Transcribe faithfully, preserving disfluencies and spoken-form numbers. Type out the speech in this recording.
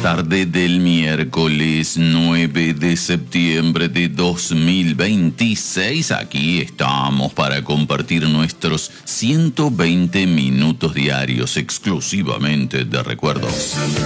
tarde del miércoles nueve de septiembre de dos mil veintiséis. Aquí estamos para compartir nuestros ciento veinte minutos diarios exclusivamente de recuerdos.